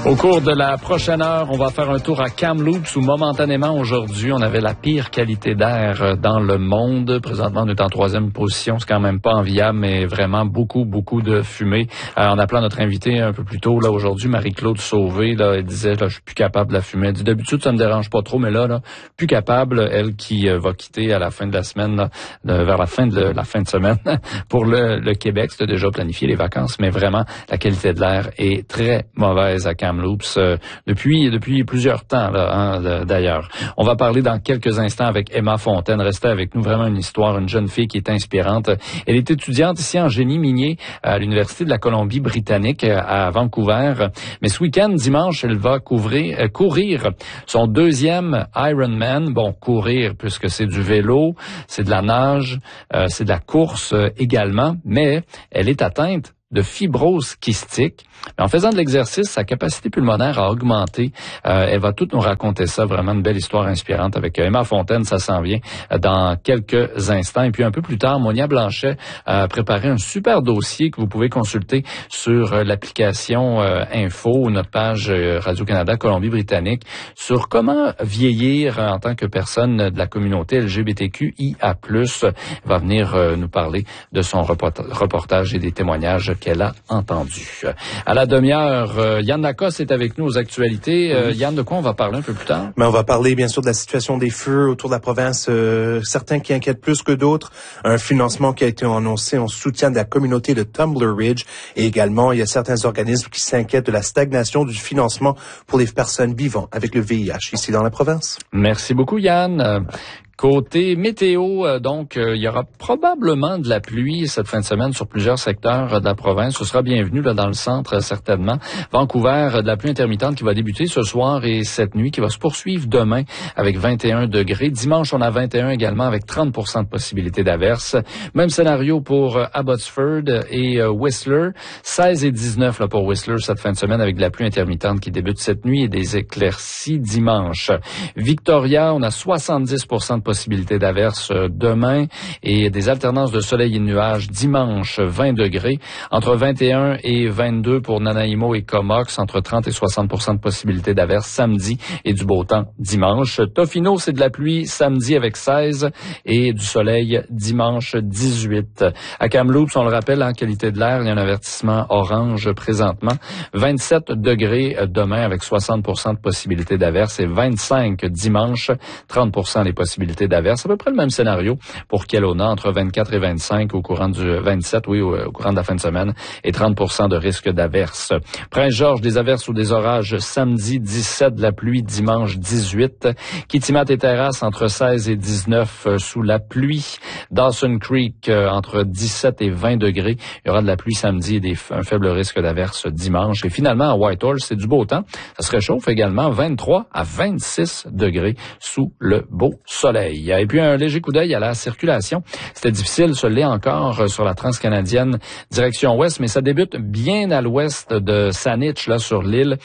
Au cours de la prochaine heure, on va faire un tour à Kamloops où momentanément aujourd'hui, on avait la pire qualité d'air dans le monde. Présentement, on est en 3e position. C'est quand même pas enviable, mais vraiment beaucoup de fumée. En appelant notre invitée un peu plus tôt, là, aujourd'hui, Marie-Claude Sauvé, là, elle disait, là, je suis plus capable de la fumer. Elle dit, d'habitude, ça me dérange pas trop, mais là, plus capable, elle qui va quitter à la fin de la semaine, là, vers la fin de semaine pour le Québec. C'était déjà planifié les vacances, mais vraiment, la qualité de l'air est très mauvaise à Kamloops depuis plusieurs temps là, d'ailleurs. On va parler dans quelques instants avec Emma Fontaine. Restez avec nous, vraiment une histoire, une jeune fille qui est inspirante. Elle est étudiante ici en génie minier à l'Université de la Colombie-Britannique à Vancouver. Mais ce week-end, dimanche, elle va courir son 2e Ironman. Bon, courir puisque c'est du vélo, c'est de la nage, c'est de la course également, mais elle est atteinte de fibrose kystique. Mais en faisant de l'exercice, sa capacité pulmonaire a augmenté. Elle va tout nous raconter ça, vraiment une belle histoire inspirante avec Emma Fontaine, ça s'en vient dans quelques instants. Et puis un peu plus tard, Monia Blanchet a préparé un super dossier que vous pouvez consulter sur l'application Info ou notre page Radio-Canada Colombie-Britannique sur comment vieillir en tant que personne de la communauté LGBTQIA+. Elle va venir nous parler de son reportage et des témoignages qu'elle a entendus. À la demi-heure, Yann Lacoste est avec nous aux actualités. Yann, de quoi on va parler un peu plus tard? Mais on va parler bien sûr de la situation des feux autour de la province. Certains qui inquiètent plus que d'autres. Un financement qui a été annoncé en soutien de la communauté de Tumbler Ridge. Et également, il y a certains organismes qui s'inquiètent de la stagnation du financement pour les personnes vivant avec le VIH ici dans la province. Merci beaucoup, Yann. Côté météo, donc, il y aura probablement de la pluie cette fin de semaine sur plusieurs secteurs de la province. Ce sera bienvenu là dans le centre, certainement. Vancouver, de la pluie intermittente qui va débuter ce soir et cette nuit, qui va se poursuivre demain avec 21 degrés. Dimanche, on a 21 également avec 30% de possibilité d'averse. Même scénario pour Abbotsford et Whistler. 16 et 19 là pour Whistler cette fin de semaine avec de la pluie intermittente qui débute cette nuit et des éclaircies dimanche. Victoria, on a 70% de possibilité d'averse demain et des alternances de soleil et de nuages dimanche, 20 degrés. Entre 21 et 22 pour Nanaimo et Comox, entre 30 et 60% de possibilité d'averse samedi et du beau temps dimanche. Tofino, c'est de la pluie samedi avec 16 et du soleil dimanche 18. À Kamloops, on le rappelle, en qualité de l'air, il y a un avertissement orange présentement. 27 degrés demain avec 60% de possibilité d'averse et 25 dimanche, 30% les possibilités d'averse. À peu près le même scénario pour Kelowna, entre 24 et 25 au courant du 27, au courant de la fin de semaine, et 30% de risque d'averse. Prince-Georges, des averses ou des orages samedi 17, de la pluie dimanche 18. Kitimat et Terrasse, entre 16 et 19 sous la pluie. Dawson Creek, entre 17 et 20 degrés. Il y aura de la pluie samedi et un faible risque d'averse dimanche. Et finalement, à Whitehorse, c'est du beau temps. Ça se réchauffe également 23 à 26 degrés sous le beau soleil. Et puis un léger coup d'œil à la circulation. C'était difficile, ce l'est encore sur la transcanadienne direction ouest, mais ça débute bien à l'ouest de Saanich, là sur l'île.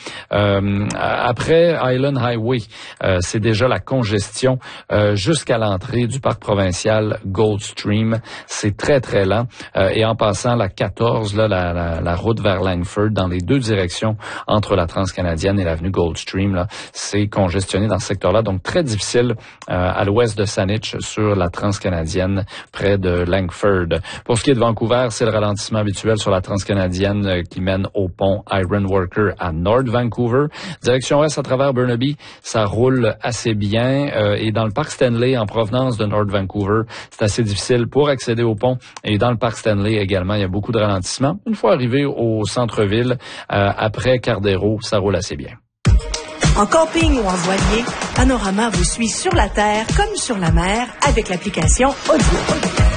Après Island Highway, c'est déjà la congestion jusqu'à l'entrée du parc provincial Goldstream. C'est très très lent. Et en passant la 14, là, la route vers Langford, dans les deux directions entre la transcanadienne et l'avenue Goldstream, là, c'est congestionné dans ce secteur-là. Donc très difficile à l'ouest de Saanich sur la transcanadienne près de Langford. Pour ce qui est de Vancouver, c'est le ralentissement habituel sur la transcanadienne qui mène au pont Ironworker à North Vancouver. Direction ouest à travers Burnaby, ça roule assez bien. Et dans le parc Stanley, en provenance de North Vancouver, c'est assez difficile pour accéder au pont. Et dans le parc Stanley également, il y a beaucoup de ralentissement. Une fois arrivé au centre-ville, après Cardero, ça roule assez bien. En camping ou en voilier, Panorama vous suit sur la terre comme sur la mer avec l'application Audio.